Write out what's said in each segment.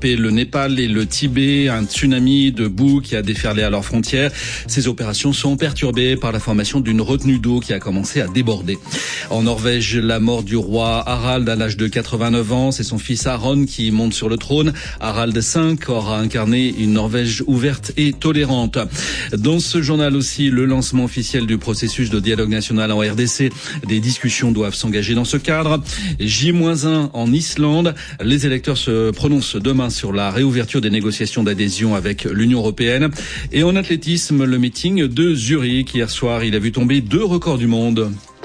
Le Népal et le Tibet, un tsunami de boue qui a déferlé à leurs frontières. Ces opérations sont perturbées par la formation d'une retenue d'eau qui a commencé à déborder. En Norvège, la mort du roi Harald à l'âge de 89 ans. C'est son fils Aron qui monte sur le trône. Harald V aura incarné une Norvège ouverte et tolérante. Dans ce journal aussi, le lancement officiel du processus de dialogue national en RDC. Des discussions doivent s'engager dans ce cadre. J-1 en Islande. Les électeurs se prononcent demain sur la réouverture des négociations d'adhésion avec l'Union européenne. Et en athlétisme, le meeting de Zurich. Hier soir, il a vu tomber 2 records du monde.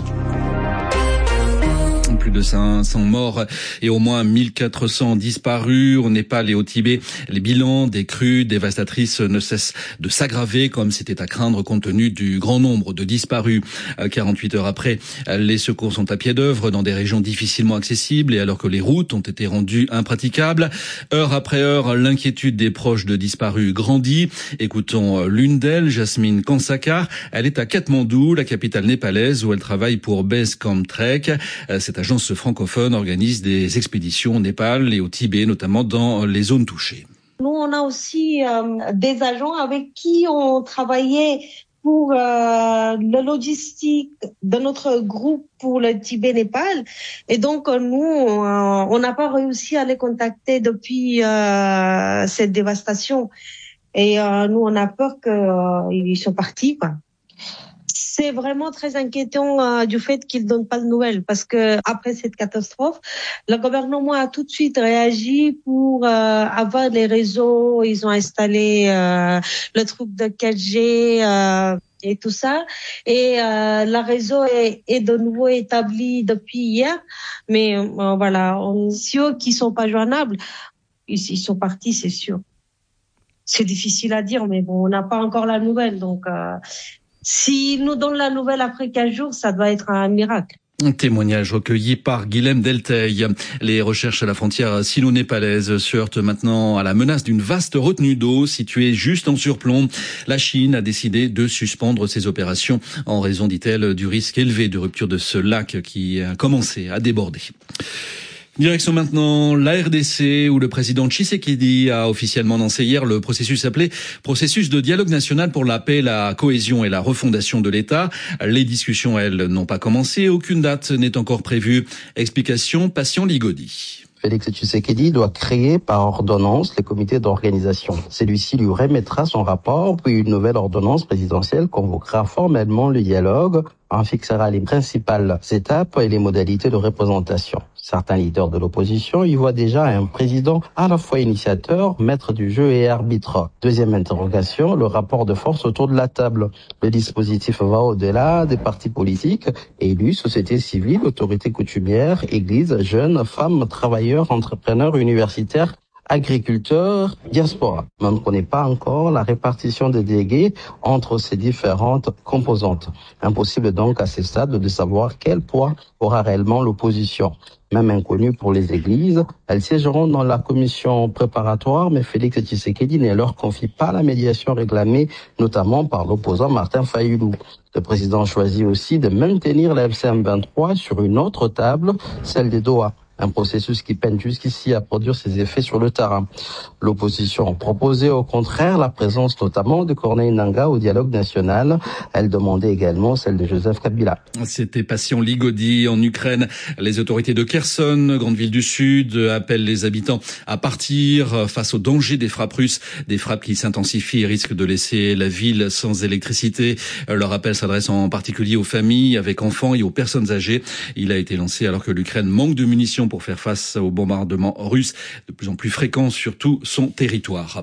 Plus de 500 morts et au moins 1400 disparus. Au Népal et au Tibet, les bilans des crues dévastatrices ne cessent de s'aggraver comme c'était à craindre compte tenu du grand nombre de disparus. 48 heures après, les secours sont à pied d'œuvre dans des régions difficilement accessibles et alors que les routes ont été rendues impraticables. Heure après heure, l'inquiétude des proches de disparus grandit. Écoutons l'une d'elles, Jasmine Kansakar. Elle est à Katmandou, la capitale népalaise, où elle travaille pour Basecamp Trek. Cette agence francophone organise des expéditions au Népal et au Tibet, notamment dans les zones touchées. Nous, on a aussi des agents avec qui on travaillait pour la logistique de notre groupe pour le Tibet-Népal. Et donc, nous, on n'a pas réussi à les contacter depuis cette dévastation. Et nous, on a peur qu'ils sont partis, quoi. C'est vraiment très inquiétant du fait qu'ils donnent pas de nouvelles parce que après cette catastrophe, le gouvernement a tout de suite réagi pour avoir les réseaux. Ils ont installé le truc de 4G et tout ça. Et le réseau est de nouveau établi depuis hier. Mais voilà, ceux qui sont pas joignables, ils sont partis, c'est sûr. C'est difficile à dire, mais bon, on n'a pas encore la nouvelle, donc. S'ils nous donnent la nouvelle après 15 jours, ça doit être un miracle. Un témoignage recueilli par Guilhem Delteil. Les recherches à la frontière sino-népalaise se heurtent maintenant à la menace d'une vaste retenue d'eau située juste en surplomb. La Chine a décidé de suspendre ses opérations en raison, dit-elle, du risque élevé de rupture de ce lac qui a commencé à déborder. Direction maintenant la RDC où le président Tshisekedi a officiellement lancé hier le processus appelé processus de dialogue national pour la paix, la cohésion et la refondation de l'État. Les discussions, elles, n'ont pas commencé. Aucune date n'est encore prévue. Explication, Patient Ligodi. Félix Tshisekedi doit créer par ordonnance les comités d'organisation. Celui-ci lui remettra son rapport, puis une nouvelle ordonnance présidentielle convoquera formellement le dialogue, en fixera les principales étapes et les modalités de représentation. Certains leaders de l'opposition y voient déjà un président à la fois initiateur, maître du jeu et arbitre. Deuxième interrogation, le rapport de force autour de la table. Le dispositif va au-delà des partis politiques, élus, société civile, autorités coutumières, églises, jeunes, femmes, travailleurs, entrepreneurs, universitaires, agriculteurs, diaspora. On ne connaît pas encore la répartition des délégués entre ces différentes composantes. Impossible donc à ce stade de savoir quel poids aura réellement l'opposition. Même inconnue pour les églises, elles siégeront dans la commission préparatoire, mais Félix Tshisekedi ne leur confie pas la médiation réclamée, notamment par l'opposant Martin Fayulu. Le président choisit aussi de maintenir la FCM 23 sur une autre table, celle des Doha. Un processus qui peine jusqu'ici à produire ses effets sur le terrain. L'opposition proposait au contraire la présence notamment de Corneille Nangaa au dialogue national. Elle demandait également celle de Joseph Kabila. C'était Patient Ligodi. En Ukraine, les autorités de Kherson, grande ville du sud, appellent les habitants à partir face au danger des frappes russes. Des frappes qui s'intensifient et risquent de laisser la ville sans électricité. Leur appel s'adresse en particulier aux familles avec enfants et aux personnes âgées. Il a été lancé alors que l'Ukraine manque de munitions pour faire face aux bombardements russes de plus en plus fréquents sur tout son territoire.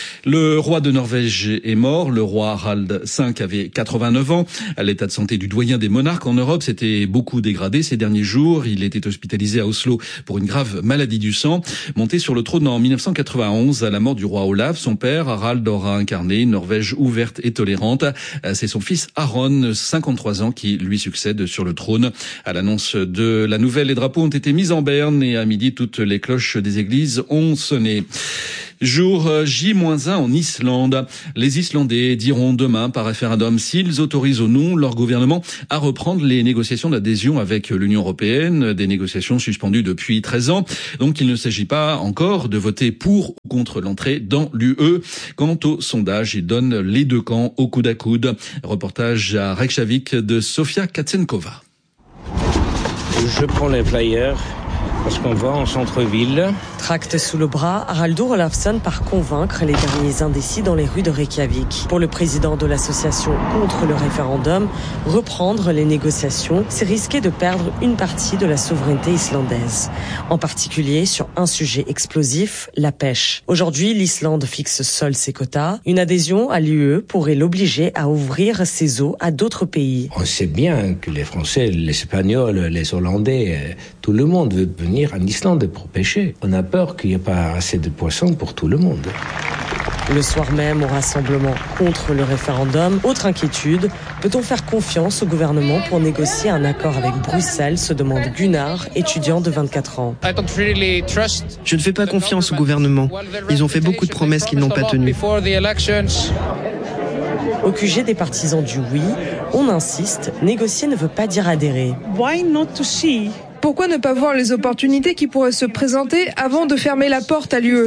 Le roi de Norvège est mort. Le roi Harald V avait 89 ans. L'état de santé du doyen des monarques en Europe s'était beaucoup dégradé ces derniers jours. Il était hospitalisé à Oslo pour une grave maladie du sang. Monté sur le trône en 1991 à la mort du roi Olav, son père Harald aura incarné une Norvège ouverte et tolérante. C'est son fils Aron, 53 ans, qui lui succède sur le trône. À l'annonce de la nouvelle, les drapeaux ont été mis en berne et à midi, toutes les cloches des églises ont sonné. Jour J-1 en Islande. Les Islandais diront demain par référendum s'ils autorisent ou non leur gouvernement à reprendre les négociations d'adhésion avec l'Union européenne, des négociations suspendues depuis 13 ans. Donc il ne s'agit pas encore de voter pour ou contre l'entrée dans l'UE. Quant au sondage, il donne les deux camps au coude à coude. Reportage à Reykjavik de Sofia Katsenkova. Je prends les flyers parce qu'on va en centre-ville. Tract sous le bras, Haraldur Olafsson part convaincre les derniers indécis dans les rues de Reykjavik. Pour le président de l'association contre le référendum, reprendre les négociations, c'est risquer de perdre une partie de la souveraineté islandaise. En particulier sur un sujet explosif, la pêche. Aujourd'hui, l'Islande fixe seule ses quotas. Une adhésion à l'UE pourrait l'obliger à ouvrir ses eaux à d'autres pays. On sait bien que les Français, les Espagnols, les Hollandais, tout le monde veut venir en Islande pour pêcher. On a peur qu'il n'y ait pas assez de poissons pour tout le monde. Le soir même, au rassemblement contre le référendum, autre inquiétude, peut-on faire confiance au gouvernement pour négocier un accord avec Bruxelles, se demande Gunnar, étudiant de 24 ans. Je ne fais pas confiance au gouvernement. Ils ont fait beaucoup de promesses qu'ils n'ont pas tenues. Au QG des partisans du oui, on insiste, négocier ne veut pas dire adhérer. Pourquoi ne pas voir les opportunités qui pourraient se présenter avant de fermer la porte à l'UE ?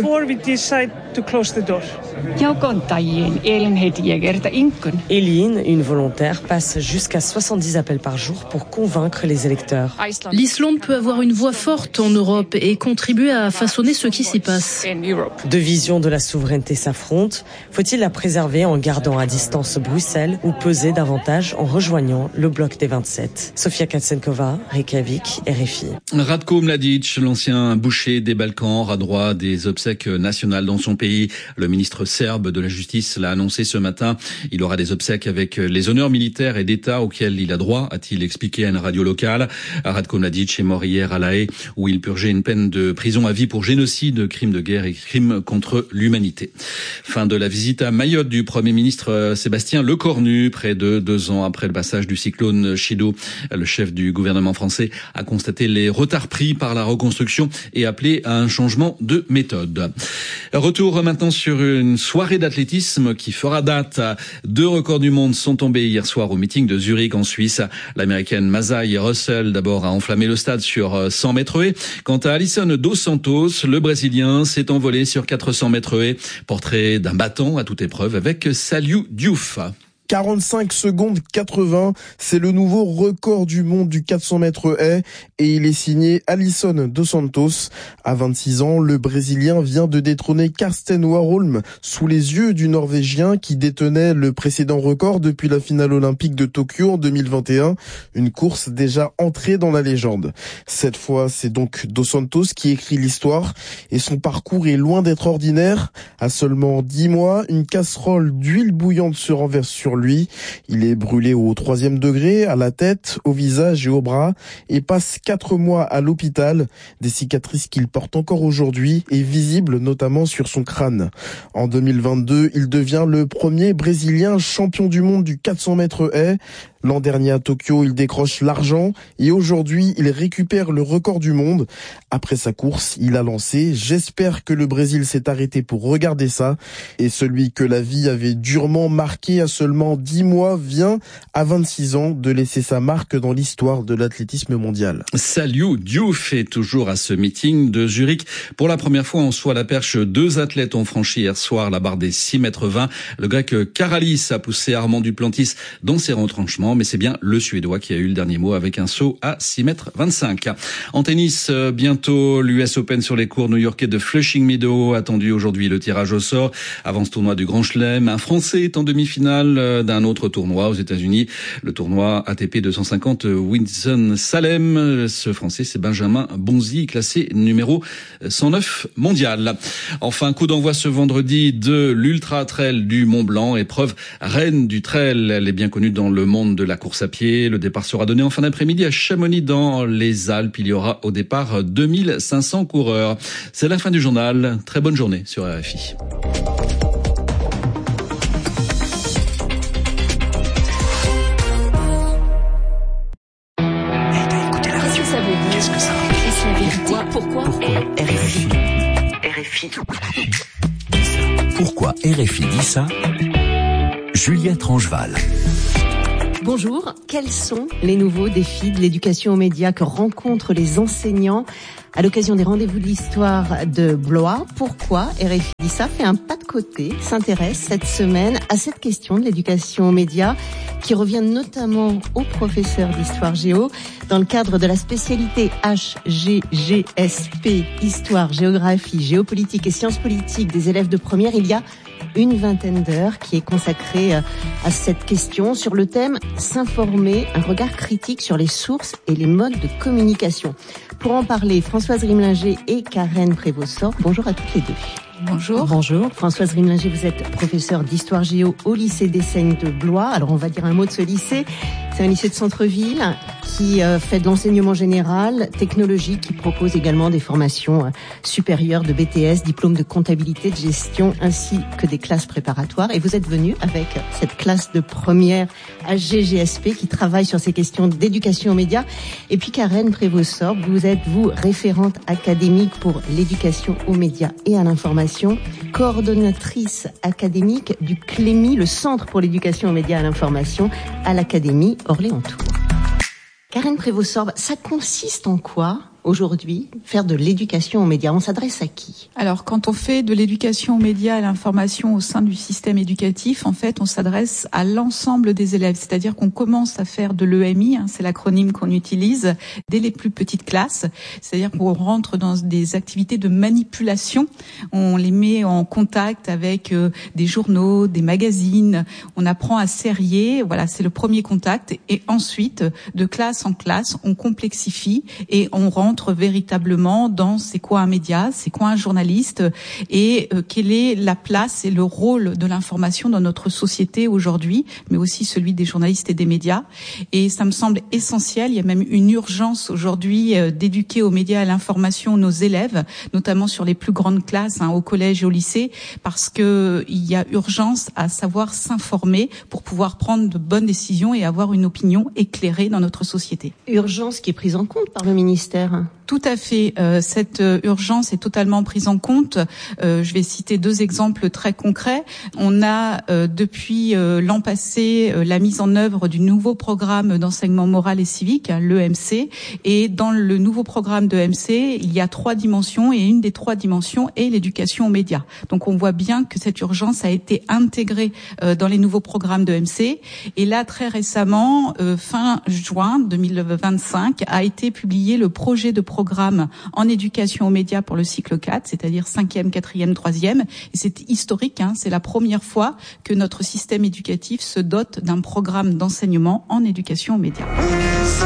Elin, une volontaire, passe jusqu'à 70 appels par jour pour convaincre les électeurs. L'Islande peut avoir une voix forte en Europe et contribuer à façonner ce qui s'y passe. Deux visions de la souveraineté s'affrontent. Faut-il la préserver en gardant à distance Bruxelles ou peser davantage en rejoignant le bloc des 27 ? Sofia Katsenkova, Reykjavik, RFI. Ratko Mladic, l'ancien boucher des Balkans, aura droit des obsèques nationales dans son pays. Le ministre serbe de la Justice l'a annoncé ce matin. Il aura des obsèques avec les honneurs militaires et d'État auxquels il a droit, a-t-il expliqué à une radio locale. Ratko Mladic est mort hier à La Haye, où il purgeait une peine de prison à vie pour génocide, crime de guerre et crime contre l'humanité. Fin de la visite à Mayotte du Premier ministre Sébastien Lecornu, près de 2 ans après le passage du cyclone Chido. Le chef du gouvernement français a constaté les retards pris par la reconstruction et appelé à un changement de méthode. Retour maintenant sur une soirée d'athlétisme qui fera date. 2 records du monde sont tombés hier soir au meeting de Zurich en Suisse. L'américaine Masai Russell d'abord a enflammé le stade sur 100 mètres haies. Quant à Alisson dos Santos, le Brésilien s'est envolé sur 400 mètres haies. Portrait d'un battant à toute épreuve avec Saliou Diouf. 45 secondes 80, c'est le nouveau record du monde du 400 mètres haies et il est signé Alisson dos Santos. À 26 ans, le Brésilien vient de détrôner Karsten Warholm sous les yeux du Norvégien qui détenait le précédent record depuis la finale olympique de Tokyo en 2021, une course déjà entrée dans la légende. Cette fois, c'est donc dos Santos qui écrit l'histoire et son parcours est loin d'être ordinaire. À seulement 10 mois, une casserole d'huile bouillante se renverse sur lui. Il est brûlé au 3e degré, à la tête, au visage et au bras, et passe 4 mois à l'hôpital. Des cicatrices qu'il porte encore aujourd'hui et visibles notamment sur son crâne. En 2022, il devient le premier Brésilien champion du monde du 400 mètres haies. L'an dernier à Tokyo, il décroche l'argent et aujourd'hui, il récupère le record du monde. Après sa course, il a lancé « J'espère que le Brésil s'est arrêté pour regarder ça ». Et celui que la vie avait durement marqué à seulement 10 mois vient, à 26 ans, de laisser sa marque dans l'histoire de l'athlétisme mondial. Saliou Diouf est toujours à ce meeting de Zurich. Pour la première fois en saut à la perche, 2 athlètes ont franchi hier soir la barre des 6,20 mètres. Le grec Karalis a poussé Armand Duplantis dans ses retranchements, mais c'est bien le Suédois qui a eu le dernier mot avec un saut à 6,25 mètres. En tennis, bientôt l'US Open sur les cours new-yorkais de Flushing Meadows. Attendu aujourd'hui le tirage au sort. Avant ce tournoi du Grand Chelem, un Français est en demi-finale d'un autre tournoi aux États-Unis. Le tournoi ATP 250 Winston-Salem. Ce Français, c'est Benjamin Bonzi, classé numéro 109 mondial. Enfin, coup d'envoi ce vendredi de l'Ultra Trail du Mont Blanc, épreuve reine du trail. Elle est bien connue dans le monde de la course à pied. Le départ sera donné en fin d'après-midi à Chamonix dans les Alpes. Il y aura au départ 2500 coureurs. C'est la fin du journal. Très bonne journée sur RFI. Qu'est-ce que ça veut dire ? Pourquoi ? RFI. Pourquoi RFI dit ça? Juliette Rangeval. Bonjour, quels sont les nouveaux défis de l'éducation aux médias que rencontrent les enseignants à l'occasion des rendez-vous de l'histoire de Blois? Pourquoi RFI dit ça fait un pas de côté, s'intéresse cette semaine à cette question de l'éducation aux médias qui revient notamment aux professeurs d'histoire géo dans le cadre de la spécialité HGGSP, histoire, géographie, géopolitique et sciences politiques des élèves de première. Il y a une vingtaine d'heures qui est consacrée à cette question sur le thème « S'informer, un regard critique sur les sources et les modes de communication ». Pour en parler, Françoise Rimlinger et Karen Prévost-Sorbe. Bonjour à toutes les deux. Bonjour. Bonjour. Françoise Rimlinger, vous êtes professeure d'histoire géo au lycée d'Essaigne de Blois. Alors on va dire un mot de ce lycée. C'est un lycée de centre-ville qui fait de l'enseignement général, technologique, qui propose également des formations supérieures de BTS, diplôme de comptabilité, de gestion, ainsi que des classes préparatoires. Et vous êtes venu avec cette classe de première HGGSP qui travaille sur ces questions d'éducation aux médias. Et puis Karen Prévost-Sorbe, vous êtes, référente académique pour l'éducation aux médias et à l'information, coordonnatrice académique du CLEMI, le Centre pour l'éducation aux médias et à l'information, à l'Académie Orléans-Tours. Karen Prévost-Sorbe, ça consiste en quoi aujourd'hui, faire de l'éducation aux médias? On s'adresse à qui? Alors, quand on fait de l'éducation aux médias et à l'information au sein du système éducatif, en fait, on s'adresse à l'ensemble des élèves. C'est-à-dire qu'on commence à faire de l'EMI, c'est l'acronyme qu'on utilise, dès les plus petites classes. C'est-à-dire qu'on rentre dans des activités de manipulation. On les met en contact avec des journaux, des magazines. On apprend à serrer. Voilà, c'est le premier contact. Et ensuite, de classe en classe, on complexifie et on rentre véritablement dans c'est quoi un média, c'est quoi un journaliste et quelle est la place et le rôle de l'information dans notre société aujourd'hui, mais aussi celui des journalistes et des médias. Et ça me semble essentiel. Il y a même une urgence aujourd'hui d'éduquer aux médias et à l'information nos élèves, notamment sur les plus grandes classes, au collège et au lycée, parce que il y a urgence à savoir s'informer pour pouvoir prendre de bonnes décisions et avoir une opinion éclairée dans notre société. Urgence qui est prise en compte par le ministère. Tout à fait. Cette urgence est totalement prise en compte. Je vais citer deux exemples très concrets. On a depuis l'an passé la mise en œuvre du nouveau programme d'enseignement moral et civique, l'EMC. Et dans le nouveau programme de EMC, il y a 3 dimensions et une des 3 dimensions est l'éducation aux médias. Donc on voit bien que cette urgence a été intégrée dans les nouveaux programmes de EMC. Et là, très récemment, fin juin 2025, a été publié le projet de programme en éducation aux médias pour le cycle 4, c'est-à-dire 5e, 4e, 3e. Et c'est historique, c'est la première fois que notre système éducatif se dote d'un programme d'enseignement en éducation aux médias.